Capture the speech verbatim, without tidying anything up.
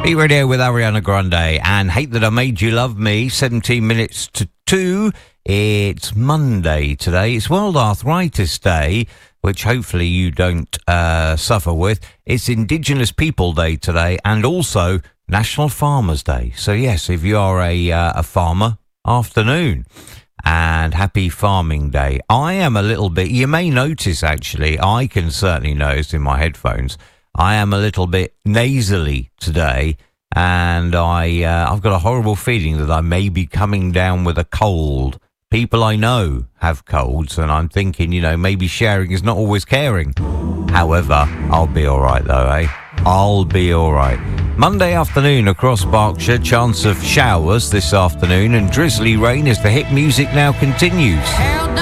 Beat Radio with Ariana Grande and Hate That I Made You Love Me, seventeen minutes to two. It's Monday today. It's World Arthritis Day, which hopefully you don't uh, suffer with. It's Indigenous People Day today and also National Farmers Day. So yes, if you are a, uh, a farmer, afternoon and happy farming day. I am a little bit, you may notice actually, I can certainly notice in my headphones, I am a little bit nasally today, and I, uh, I've got a horrible feeling that I may be coming down with a cold. People I know have colds, and I'm thinking, you know, maybe sharing is not always caring. However, I'll be all right, though, eh? I'll be all right. Monday afternoon across Berkshire, chance of showers this afternoon, and drizzly rain as the hit music now continues.